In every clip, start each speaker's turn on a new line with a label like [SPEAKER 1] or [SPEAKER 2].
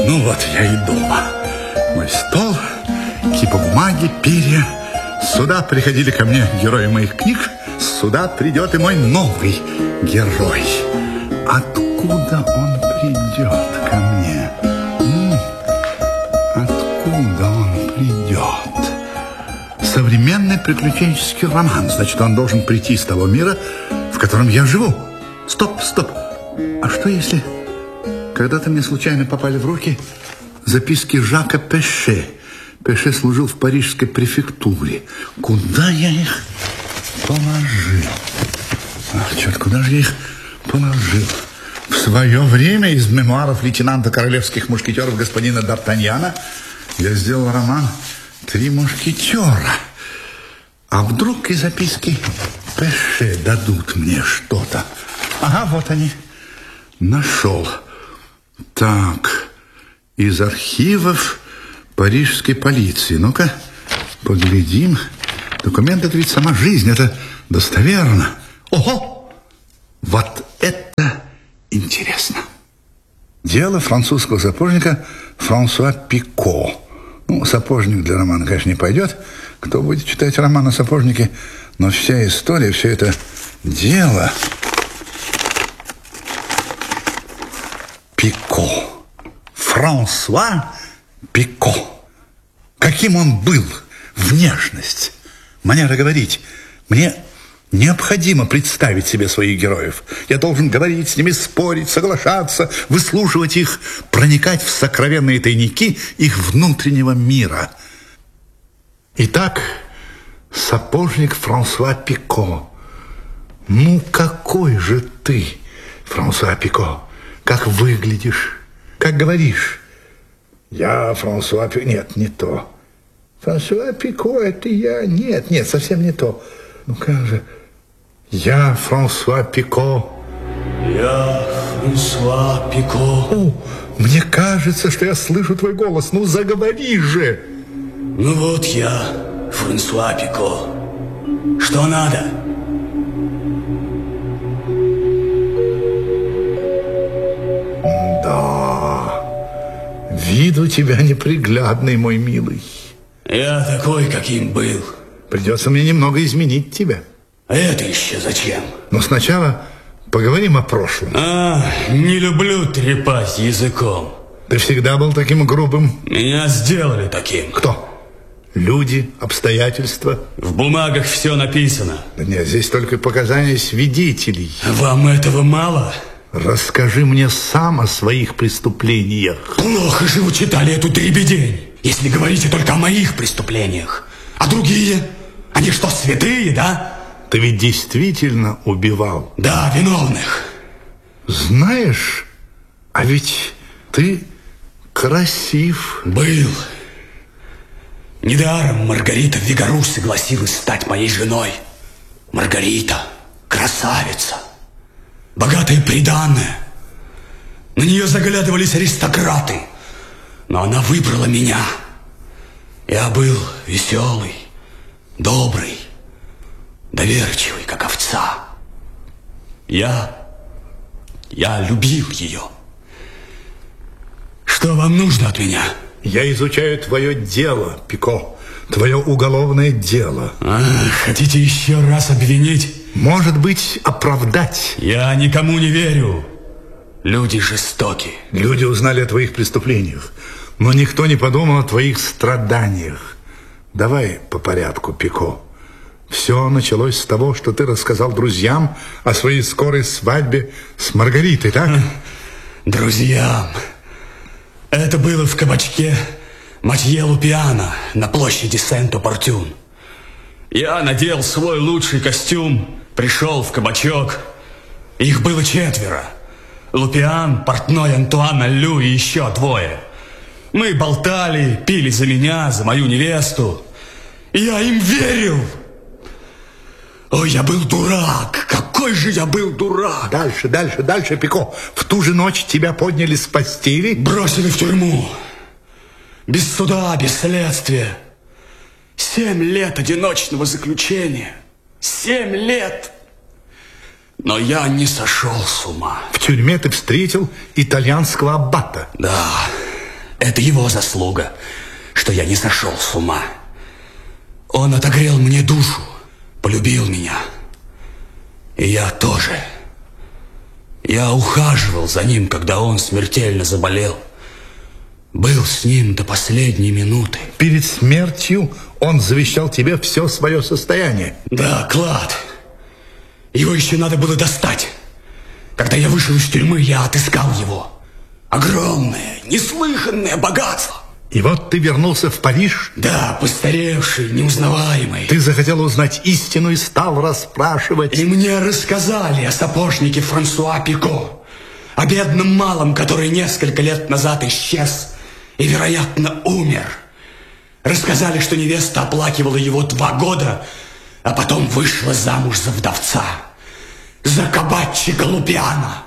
[SPEAKER 1] Ну вот я и дома. Мой стол, кипа бумаги, перья. Сюда приходили ко мне герои моих книг. Сюда придет и мой новый герой. Откуда он придет ко мне? Откуда он придет? Современный приключенческий роман. Значит, он должен прийти из того мира, в котором я живу. Стоп. А что если когда-то мне случайно попали в руки записки Жака Пеше? Пеше служил в парижской префектуре. Куда я их положил? Ах, черт, куда же я их положил? В свое время из мемуаров лейтенанта королевских мушкетеров господина Д'Артаньяна я сделал роман «Три мушкетера». А вдруг и записки Пеше дадут мне что-то? Ага, вот они. Нашел. Так, из архивов парижской полиции. Ну-ка, поглядим. Документ — это ведь сама жизнь, это достоверно. Ого! Вот это интересно. Дело французского сапожника Франсуа Пико. Ну, сапожник для романа, конечно, не пойдет. Кто будет читать роман о сапожнике? Но вся история, все это дело... Пико. Франсуа Пико. Каким он был? Внешность, манера говорить. Мне необходимо представить себе своих героев. Я должен говорить с ними, спорить, соглашаться, выслушивать их, проникать в сокровенные тайники их внутреннего мира. Итак, сапожник Франсуа Пико. Ну, какой же ты, Франсуа Пико? Как выглядишь? Как говоришь? Я Франсуа Пико... Нет, не то. Франсуа Пико, это я... Нет, совсем не то. Ну как же? Я Франсуа Пико.
[SPEAKER 2] Я Франсуа Пико.
[SPEAKER 1] О, мне кажется, что я слышу твой голос. Ну, заговори же.
[SPEAKER 2] Ну вот я, Франсуа Пико. Что надо?
[SPEAKER 1] Да, вид у тебя неприглядный, мой милый.
[SPEAKER 2] Я такой, каким был.
[SPEAKER 1] Придется мне немного изменить тебя.
[SPEAKER 2] А это еще зачем?
[SPEAKER 1] Но сначала поговорим о прошлом.
[SPEAKER 2] Не люблю трепать языком.
[SPEAKER 1] Ты всегда был таким грубым.
[SPEAKER 2] Меня сделали таким.
[SPEAKER 1] Кто? Люди, обстоятельства?
[SPEAKER 2] В бумагах все написано.
[SPEAKER 1] Да нет, здесь только показания свидетелей.
[SPEAKER 2] Вам этого мало?
[SPEAKER 1] Расскажи мне сам о своих преступлениях.
[SPEAKER 2] Плохо же вы читали эту дребедень, если говорите только о моих преступлениях. А другие? Они что, святые, да?
[SPEAKER 1] Ты ведь действительно убивал?
[SPEAKER 2] Да, виновных.
[SPEAKER 1] Знаешь, а ведь ты красив.
[SPEAKER 2] Был. Недаром Маргарита Вигару согласилась стать моей женой. Маргарита, красавица, богатая приданое. На нее заглядывались аристократы, но она выбрала меня. Я был веселый, добрый, доверчивый, как овца. Я любил ее. Что вам нужно от меня?
[SPEAKER 1] Я изучаю твое дело, Пико. Твое уголовное дело.
[SPEAKER 2] Хотите еще раз обвинить?
[SPEAKER 1] Может быть, оправдать.
[SPEAKER 2] Я никому не верю. Люди жестоки.
[SPEAKER 1] Люди узнали о твоих преступлениях, но никто не подумал о твоих страданиях. Давай по порядку, Пико. Все началось с того, что ты рассказал друзьям о своей скорой свадьбе с Маргаритой, так?
[SPEAKER 2] Друзьям? Это было в кабачке Матье Лупиано на площади Сент-Опортюн. Я надел свой лучший костюм, пришел в кабачок. Их было 4. Лупиан, портной Антуан Аллю и еще 2. Мы болтали, пили за меня, за мою невесту. И я им верил. Ой, я был дурак. Какой же я был дурак.
[SPEAKER 1] Дальше, Пико. В ту же ночь тебя подняли с постели?
[SPEAKER 2] Бросили в тюрьму. Без суда, без следствия. 7 лет одиночного заключения. 7 лет. Но я не сошел с ума.
[SPEAKER 1] В тюрьме ты встретил итальянского аббата.
[SPEAKER 2] Да, Это его заслуга, что я не сошел с ума. Он отогрел мне душу, полюбил меня. И я тоже. Я ухаживал за ним, когда он смертельно заболел. Был с ним до последней минуты.
[SPEAKER 1] Перед смертью он завещал тебе все свое состояние.
[SPEAKER 2] Да, клад. Его еще надо было достать. Когда я вышел из тюрьмы, я отыскал его. Огромное, неслыханное богатство.
[SPEAKER 1] И вот ты вернулся в Париж?
[SPEAKER 2] Да, постаревший, неузнаваемый.
[SPEAKER 1] Ты захотел узнать истину и стал расспрашивать.
[SPEAKER 2] И мне рассказали о сапожнике Франсуа Пико, о бедном малом, который несколько лет назад исчез и, вероятно, умер. Рассказали, что невеста оплакивала его 2 года, а потом вышла замуж за вдовца, за кабачика Лупиана.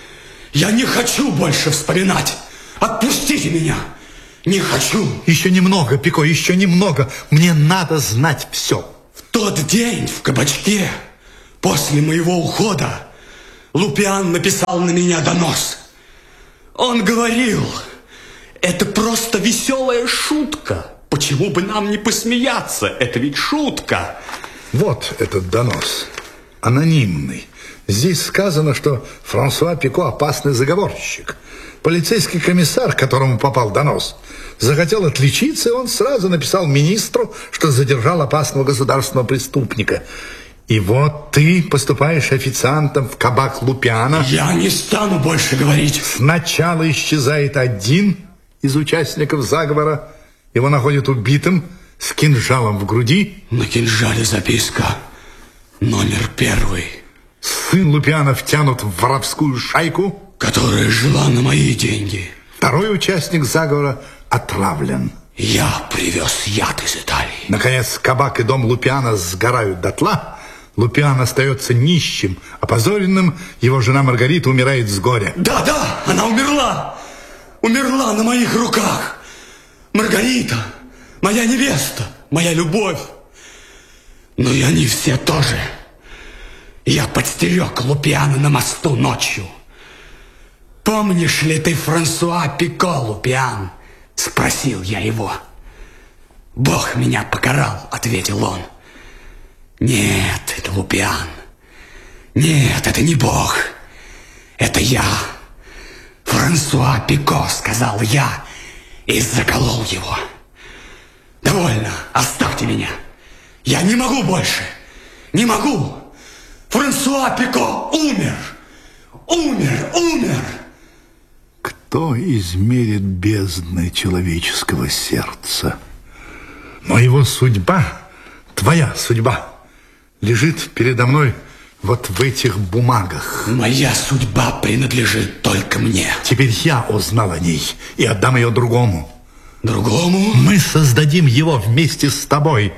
[SPEAKER 2] Я не хочу больше вспоминать. Отпустите меня. Не хочу.
[SPEAKER 1] Еще немного, Пико, еще немного. Мне надо знать все.
[SPEAKER 2] В тот день в кабачке, после моего ухода, Лупиан написал на меня донос. Он говорил, это просто веселая шутка. Почему бы нам не посмеяться? Это ведь шутка.
[SPEAKER 1] Вот этот донос. Анонимный. Здесь сказано, что Франсуа Пико опасный заговорщик. Полицейский комиссар, которому попал донос, захотел отличиться, и он сразу написал министру, что задержал опасного государственного преступника. И вот ты поступаешь официантом в кабак Лупиана.
[SPEAKER 2] Я не стану больше говорить.
[SPEAKER 1] Сначала исчезает один из участников заговора. Его находят убитым с кинжалом в груди.
[SPEAKER 2] На кинжале записка номер 1.
[SPEAKER 1] Сын Лупиана втянут в воровскую шайку,
[SPEAKER 2] которая жила на мои деньги.
[SPEAKER 1] Второй участник заговора отравлен.
[SPEAKER 2] Я привез яд из Италии.
[SPEAKER 1] Наконец, кабак и дом Лупиана сгорают дотла. Лупиан остается нищим, опозоренным. Его жена Маргарита умирает с горя.
[SPEAKER 2] Да, она умерла. Умерла на моих руках. Маргарита, моя невеста, моя любовь. Но и они все тоже. Я подстерег Лупиана на мосту ночью. Помнишь ли ты Франсуа Пико, Лупиан? Спросил я его. Бог меня покарал, ответил он. Нет, это Лупиан. Нет, это не Бог. Это я. Франсуа Пико, сказал я, и заколол его. Довольно, оставьте меня. Я не могу больше. Не могу. Франсуа Пико умер. Умер.
[SPEAKER 1] Кто измерит бездны человеческого сердца? Но его судьба, твоя судьба, лежит передо мной вот в этих бумагах.
[SPEAKER 2] Моя судьба принадлежит только мне.
[SPEAKER 1] Теперь я узнал о ней и отдам ее другому.
[SPEAKER 2] Другому?
[SPEAKER 1] Мы создадим его вместе с тобой.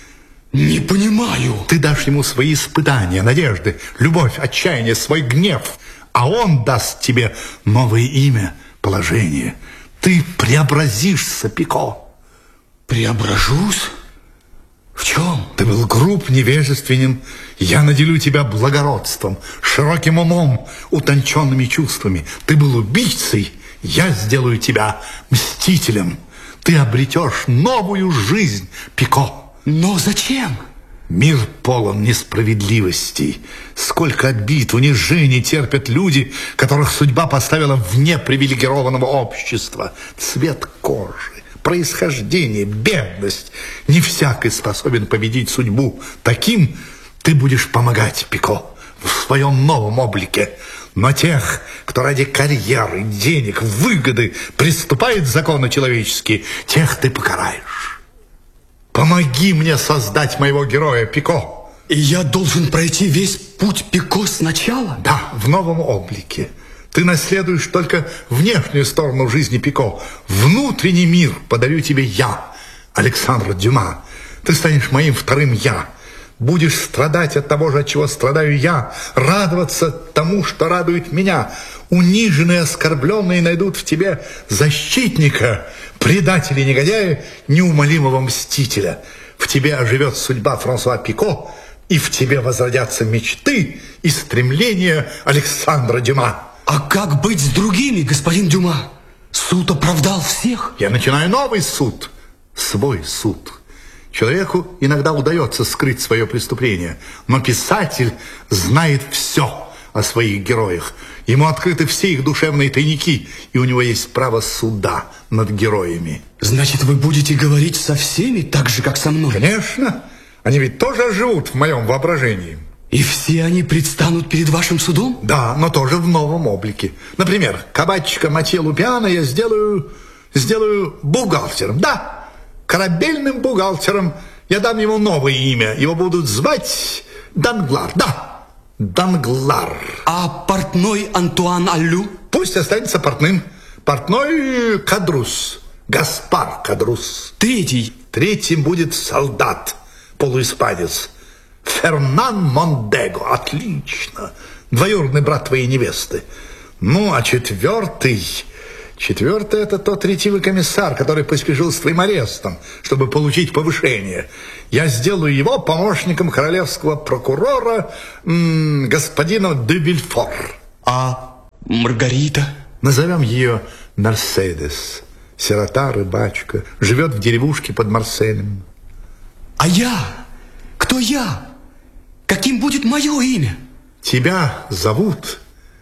[SPEAKER 2] Не понимаю.
[SPEAKER 1] Ты дашь ему свои испытания, надежды, любовь, отчаяние, свой гнев, а он даст тебе новое имя, положение. Ты преобразишься, Пико.
[SPEAKER 2] Преображусь? В чем?
[SPEAKER 1] Ты был груб, невежественен. Я наделю тебя благородством, широким умом, утонченными чувствами. Ты был убийцей, я сделаю тебя мстителем. Ты обретешь новую жизнь, Пико.
[SPEAKER 2] Но зачем?
[SPEAKER 1] Мир полон несправедливостей. Сколько обид, унижений терпят люди, которых судьба поставила вне привилегированного общества. Цвет кожи, происхождение, бедность. Не всякий способен победить судьбу. Таким ты будешь помогать, Пико, в своем новом облике. Но тех, кто ради карьеры, денег, выгоды приступает к закону человеческие, тех ты покараешь. Помоги мне создать моего героя, Пико.
[SPEAKER 2] И я должен пройти весь путь Пико сначала?
[SPEAKER 1] Да, в новом облике. Ты наследуешь только внешнюю сторону жизни Пико. Внутренний мир подарю тебе я, Александр Дюма. Ты станешь моим вторым я. Будешь страдать от того же, от чего страдаю я, радоваться тому, что радует меня. Униженные, оскорбленные найдут в тебе защитника, предателя и негодяя, неумолимого мстителя. В тебе оживет судьба Франсуа Пико, и в тебе возродятся мечты и стремления Александра Дюма.
[SPEAKER 2] А как быть с другими, господин Дюма? Суд оправдал всех?
[SPEAKER 1] Я начинаю новый суд. Свой суд. Человеку иногда удается скрыть свое преступление, но писатель знает все о своих героях. Ему открыты все их душевные тайники, и у него есть право суда над героями.
[SPEAKER 2] Значит, вы будете говорить со всеми так же, как со мной?
[SPEAKER 1] Конечно. Они ведь тоже живут в моем воображении.
[SPEAKER 2] И все они предстанут перед вашим судом?
[SPEAKER 1] Да, но тоже в новом облике. Например, кабачика Матье Лупиана я сделаю бухгалтером. Да, корабельным бухгалтером. Я дам ему новое имя. Его будут звать Данглар. Да, Данглар.
[SPEAKER 2] А портной Антуан Аллю?
[SPEAKER 1] Пусть останется портным. Портной Кадрус. Гаспар Кадрус. Третьим будет солдат, полуиспанец. Фернан Мондего. Отлично. Двоюродный брат твоей невесты. Ну, а четвертый это тот ретивый комиссар, который поспешил с твоим арестом, чтобы получить повышение. Я сделаю его помощником королевского прокурора господина де Вильфор.
[SPEAKER 2] А Маргарита?
[SPEAKER 1] Назовем ее Мерседес. Сирота, рыбачка, живет в деревушке под Марселем.
[SPEAKER 2] А я? Кто я? Каким будет мое имя?
[SPEAKER 1] Тебя зовут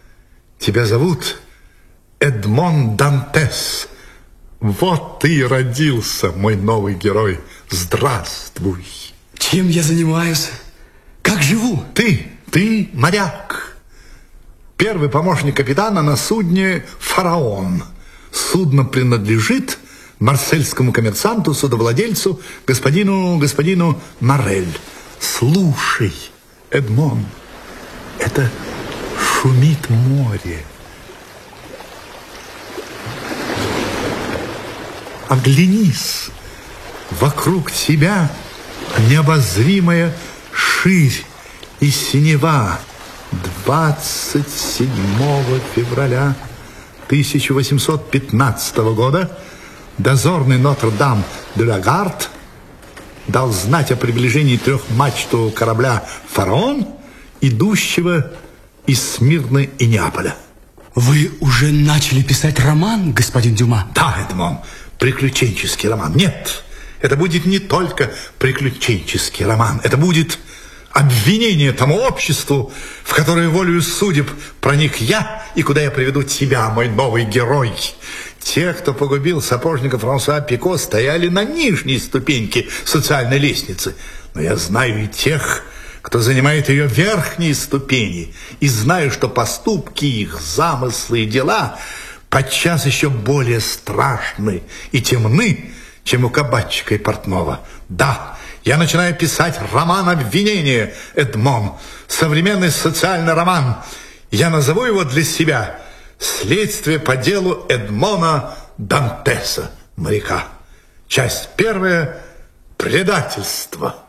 [SPEAKER 1] Эдмон Дантес. Вот ты и родился, мой новый герой. Здравствуй.
[SPEAKER 2] Чем я занимаюсь? Как живу?
[SPEAKER 1] Ты моряк. Первый помощник капитана на судне «Фараон». Судно принадлежит марсельскому коммерсанту, судовладельцу, господину Морель. Слушай, Эдмон, это шумит море. Оглянись, вокруг тебя необозримая ширь и синева. 27 февраля 1815 года дозорный Нотр-Дам-де-ла-Гард дал знать о приближении трехмачтового корабля «Фараон», идущего из Смирны и Неаполя.
[SPEAKER 2] Вы уже начали писать роман, господин Дюма?
[SPEAKER 1] Да, Эдмон, приключенческий роман. Нет, это будет не только приключенческий роман, это будет обвинение тому обществу, в которое волею судеб проник я, и куда я приведу тебя, мой новый герой. Те, кто погубил сапожника Франсуа Пико, стояли на нижней ступеньке социальной лестницы. Но я знаю и тех, кто занимает ее верхние ступени, и знаю, что поступки их, замыслы и дела подчас еще более страшны и темны, чем у кабачика и портного. Да, я начинаю писать роман обвинения, Эдмон, современный социальный роман. Я назову его для себя «Следствие по делу Эдмона Дантеса, моряка». Часть первая. Предательство.